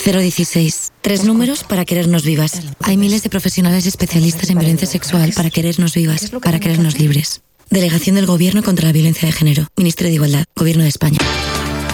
016. 3 números para querernos vivas. Hay miles de profesionales especialistas en violencia sexual para querernos vivas, para querernos libres. Delegación del Gobierno contra la Violencia de Género. Ministerio de Igualdad. Gobierno de España.